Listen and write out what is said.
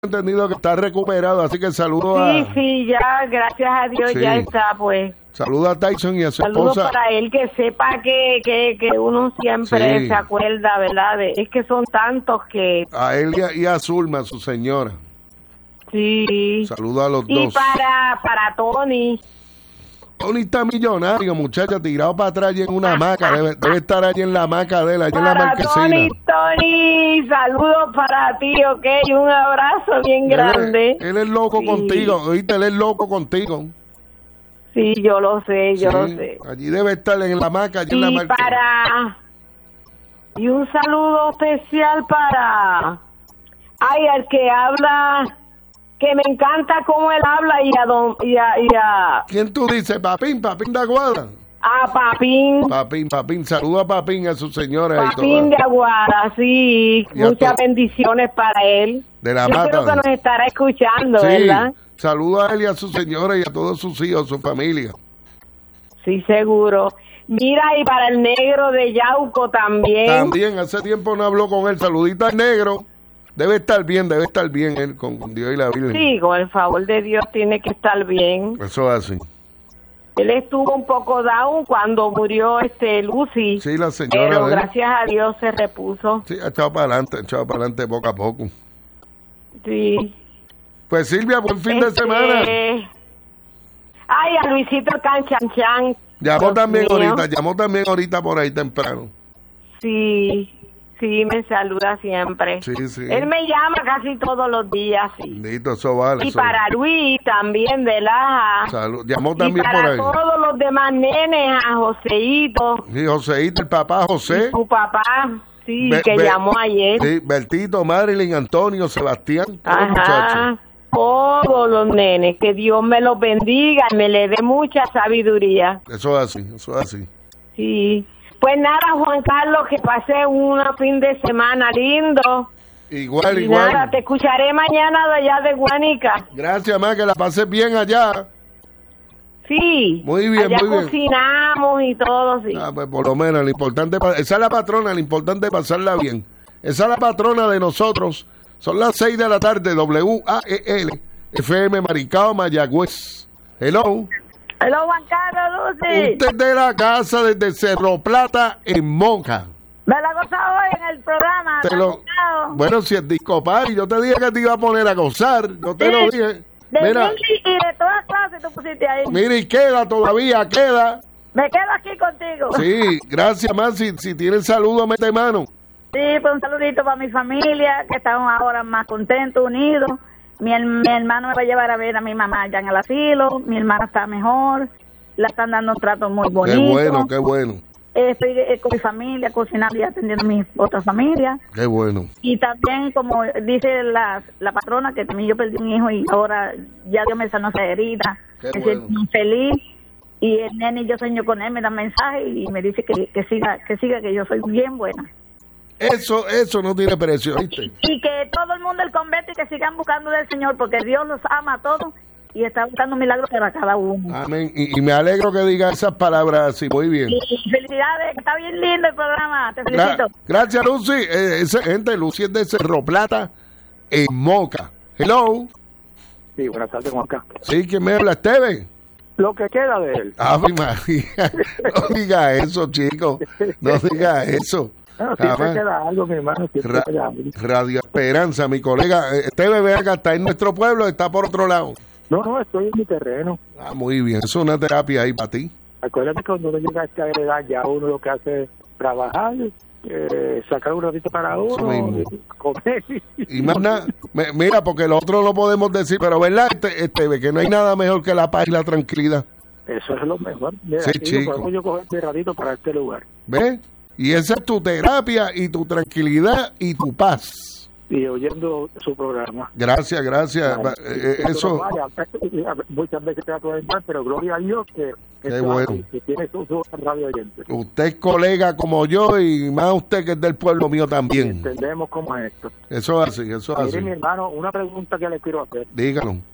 entendido que está recuperado, así que saludo a... Sí, ya, gracias a Dios, ya está, pues. Saludo a Tyson y a su Saludos esposa. para él, que sepa que uno siempre se acuerda, ¿verdad? Es que son tantos que... A él y a Zulma, su señora. Sí. Saludo a los dos. Y para Tony. Tony está millonario, muchacha, tirado para atrás allí en una hamaca. Debe estar allí en la hamaca de él, allí en la marquesina. Tony, saludos para ti, ¿ok? Un abrazo bien grande. Él es loco contigo, oíste, él es loco contigo. Sí, yo lo sé, lo sé. Allí debe estar en la hamaca, allí en la marquesina. Y un saludo especial para... Ay, al que habla... que me encanta cómo él habla y a ¿Quién tú dices? Papín de Aguada. A Papín. Saluda a Papín, a su señora. Papín de Aguada, sí. Muchas bendiciones para él. De la Yo mata. creo que nos estará escuchando, sí, ¿verdad? Saluda a él y a su señora y a todos sus hijos, su familia. Sí, seguro. Mira, y para el negro de Yauco también. También, hace tiempo no habló con él. Saludita al negro. Debe estar bien él con Dios y la Virgen. Sí, con el favor de Dios tiene que estar bien. Eso es así. Él estuvo un poco down cuando murió Lucy. Sí, la señora. Pero gracias a Dios se repuso. Sí, ha echado para adelante poco a poco. Sí. Pues Silvia, buen fin de semana. Ay, a Luisito Canchanchan. Llamó también ahorita por ahí temprano. Sí, me saluda siempre. Sí. Él me llama casi todos los días, sí. Listo, eso vale. Y para Luis también de Laja. Salud. Llamó también por ahí. Y para todos los demás nenes, a Joseito. Sí, Joseito, el papá José. Y su papá, sí, que llamó ayer. Sí, Bertito, Marilyn, Antonio, Sebastián. Ajá. Todos los nenes, que Dios me los bendiga y me le dé mucha sabiduría. Eso es así. Sí. Pues nada, Juan Carlos, que pase un fin de semana lindo. Igual. Nada, te escucharé mañana de allá de Guánica. Gracias, ma, que la pases bien allá. Sí. Muy bien, allá muy bien. Cocinamos y todo, sí. Pues por lo menos, lo importante, esa es la patrona, lo importante es pasarla bien. Esa es la patrona de nosotros. Son las 6 de la tarde, WAEL, FM Maricao, Mayagüez. Hello. Hello, Juan Carlos, Lucy. Usted de la casa desde Cerro Plata en Moca. Me la he gozado hoy en el programa. Bueno, si es disco party, yo te dije que te iba a poner a gozar. Yo te lo dije. Mira, y de todas clases tú pusiste ahí. Mira, y todavía queda. Me quedo aquí contigo. Sí, gracias, más. Si tienes saludo, mete mano. Sí, pues un saludito para mi familia, que estamos ahora más contentos, unidos. Mi hermano me va a llevar a ver a mi mamá allá en el asilo. Mi hermana está mejor. La están dando un trato muy bonito. Qué bueno. Estoy con mi familia, cocinando y atendiendo a mi otra familia. Qué bueno. Y también, como dice la patrona, que también yo perdí un hijo y ahora ya Dios me sanó esa herida. Me siento muy feliz. Y el nene, yo sueño con él, me da mensaje y me dice que siga, que yo soy bien buena. Eso no tiene precio, ¿viste? Y que todo el mundo del convento y que sigan buscando del Señor, porque Dios los ama a todos y está buscando milagros para cada uno. Amén. Y me alegro que diga esas palabras así, muy bien. Y felicidades, está bien lindo el programa, te felicito. Gracias, Lucy. Gente, Lucy es de Cerro Plata, en Moca. Hello. Sí, buenas tardes, Juanca. Sí, ¿quién me habla? ¿Esteban? Lo que queda de él. Ave María, no diga eso, chico. No diga eso. No, siempre queda algo, mi hermano. Radio Esperanza, mi colega. Este bebé acá está en nuestro pueblo, está por otro lado. No, estoy en mi terreno. Muy bien, eso es una terapia ahí para ti. Acuérdate que cuando uno llega a esta edad, ya uno lo que hace es trabajar, sacar un ratito para uno, comer. Y más nada, mira, porque lo otro no podemos decir, pero verdad, que no hay nada mejor que la paz y la tranquilidad. Eso es lo mejor. Mira, sí, chico. Podemos yo coger mi ratito para este lugar. ¿Ves? Y esa es tu terapia y tu tranquilidad y tu paz. Y oyendo su programa. Gracias. Eso. Vaya, muchas veces te va a poder entrar, pero gloria a Dios que bueno. Que tiene su radio oyente. Usted es colega como yo y más usted que es del pueblo mío también. Entendemos cómo es esto. Eso es así. Mire, mi hermano, una pregunta que le quiero hacer. Dígalo.